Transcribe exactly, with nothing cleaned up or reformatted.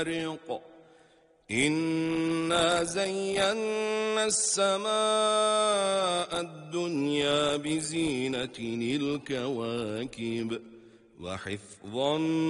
طارق إنا زينا السماء الدنيا بزينة الكواكب وحفظا